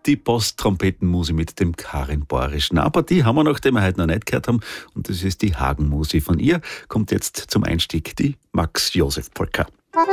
die Post-Trompetenmusi mit dem Karin Borisch. Eine Partie haben wir noch, die wir heute noch nicht gehört haben, und das ist die Hagenmusi. Von ihr kommt jetzt zum Einstieg die Max-Josef-Polka.